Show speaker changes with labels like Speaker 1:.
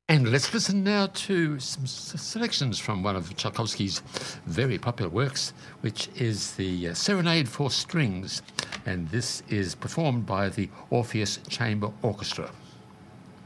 Speaker 1: And let's listen now to some selections from one of Tchaikovsky's very popular works, which is the Serenade for Strings. And this is performed by the Orpheus Chamber Orchestra.